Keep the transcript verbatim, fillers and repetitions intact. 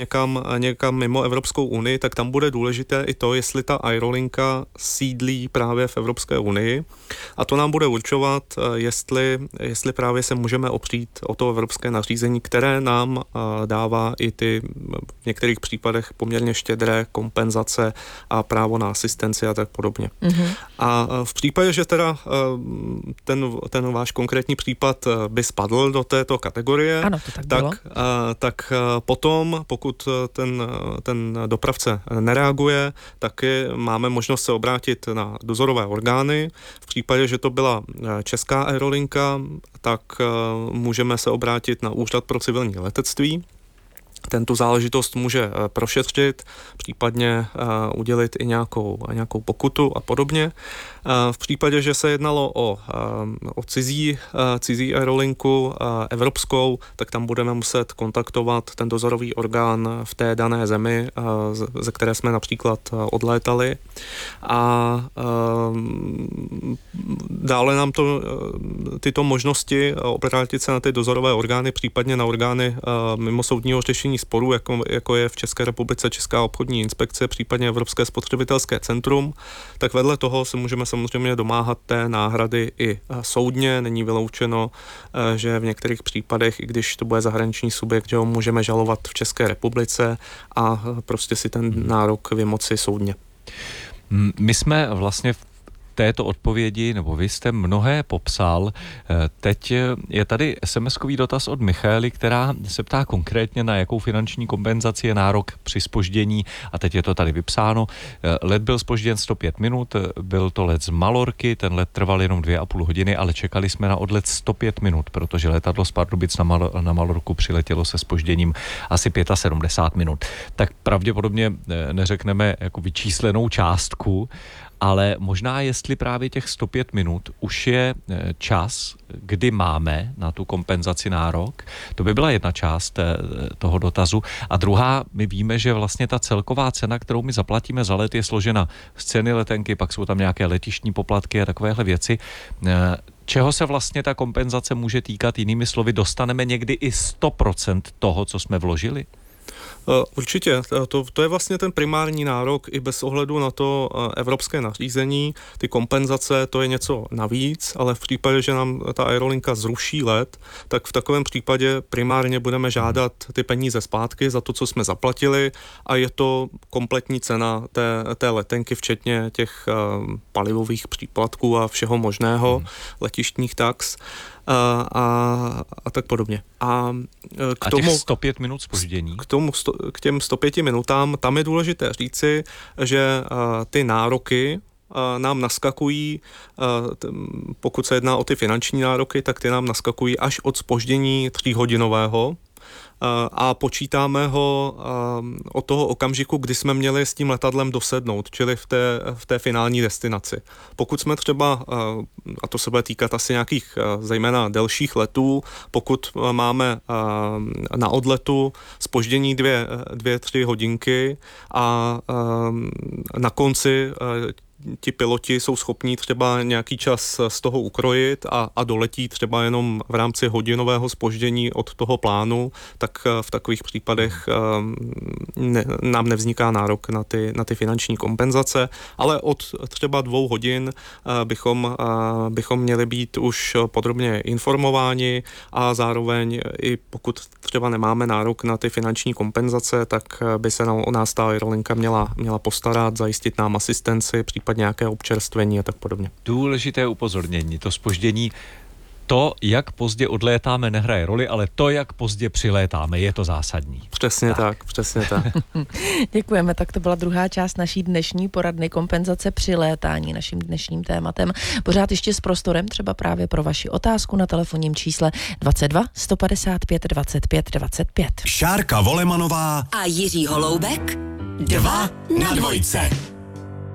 někam, někam mimo Evropskou unii, tak tam bude důležité i to, jestli ta aerolinka sídlí právě v Evropské unii. A to nám bude určovat, jestli, jestli právě se můžeme opřít o to evropské nařízení, které nám dává i ty v některých případech poměrně štědré kompenzace a právo na asistenci a tak podobně. Mm-hmm. A v případě, že teda ten, ten váš konkrétní případ by spadl do této kategorie, ano, to tak, tak, tak potom, pokud ten, ten dopravce nereaguje, tak máme možnost se obrátit na dozorové orgány. V případě, že to byla česká aerolinka, tak můžeme se obrátit na Úřad pro civilní letectví. Tento záležitost může prošetřit, případně udělit i nějakou, nějakou pokutu a podobně. V případě, že se jednalo o, o cizí, cizí aerolinku evropskou, tak tam budeme muset kontaktovat ten dozorový orgán v té dané zemi, ze které jsme například odlétali. A dále nám to, tyto možnosti obrátit se na ty dozorové orgány, případně na orgány mimosoudního řešení sporů, jako, jako je v České republice Česká obchodní inspekce, případně Evropské spotřebitelské centrum, tak vedle toho se můžeme samozřejmě domáhat té náhrady i soudně. Není vyloučeno, že v některých případech, i když to bude zahraniční subjekt, že ho můžeme žalovat v České republice a prostě si ten nárok vymoci soudně. My jsme vlastně v této odpovědi, nebo vy jste mnohé popsal. Teď je tady es em eskový dotaz od Michaely, která se ptá konkrétně, na jakou finanční kompenzaci je nárok při zpoždění, a teď je to tady vypsáno. Let byl zpožděn sto pět minut, byl to let z Malorky, ten let trval jenom dvě a půl hodiny, ale čekali jsme na odlet sto pět minut, protože letadlo z Pardubic na, Mal- na Malorku přiletělo se zpožděním asi sedmdesát pět minut. Tak pravděpodobně neřekneme jako vyčíslenou částku, ale možná jestli právě těch sto pět minut už je čas, kdy máme na tu kompenzaci nárok. To by byla jedna část toho dotazu. A druhá, my víme, že vlastně ta celková cena, kterou my zaplatíme za let, je složena z ceny letenky, pak jsou tam nějaké letištní poplatky a takovéhle věci. Čeho se vlastně ta kompenzace může týkat? Jinými slovy, dostaneme někdy i sto procent toho, co jsme vložili? Určitě, to, to je vlastně ten primární nárok i bez ohledu na to evropské nařízení. Ty kompenzace, to je něco navíc, ale v případě, že nám ta aerolinka zruší let, tak v takovém případě primárně budeme žádat ty peníze zpátky za to, co jsme zaplatili, a je to kompletní cena té, té letenky, včetně těch uh, palivových příplatků a všeho možného, hmm. letištních tax. A, a, a tak podobně. A k a tomu, těch sto pět minut zpoždění? K, tomu, k těm sto pěti minutám, tam je důležité říci, že uh, ty nároky uh, nám naskakují, uh, t- pokud se jedná o ty finanční nároky, tak ty nám naskakují až od zpoždění tříhodinového, a počítáme ho od toho okamžiku, kdy jsme měli s tím letadlem dosednout, čili v té, v té finální destinaci. Pokud jsme třeba, a to se bude týkat asi nějakých zejména delších letů, pokud máme na odletu zpoždění dvě, dvě, tři hodinky a na konci ti piloti jsou schopní třeba nějaký čas z toho ukrojit a, a doletí třeba jenom v rámci hodinového zpoždění od toho plánu, tak v takových případech ne, nám nevzniká nárok na ty, na ty finanční kompenzace, ale od třeba dvou hodin bychom, bychom měli být už podrobně informováni a zároveň i pokud třeba nemáme nárok na ty finanční kompenzace, tak by se o nás ta aerolinka měla, měla postarat, zajistit nám asistenci, případně nějaké občerstvení a tak podobně. Důležité upozornění, to zpoždění, to, jak pozdě odlétáme, nehraje roli, ale to, jak pozdě přilétáme, je to zásadní. Přesně tak, tak přesně tak. Děkujeme, tak to byla druhá část naší dnešní poradny kompenzace při létání, naším dnešním tématem. Pořád ještě s prostorem třeba právě pro vaši otázku na telefonním čísle dvacet dva sto padesát pět dvacet pět dvacet pět. Šárka Volemanová a Jiří Holoubek. Dva na dvojce.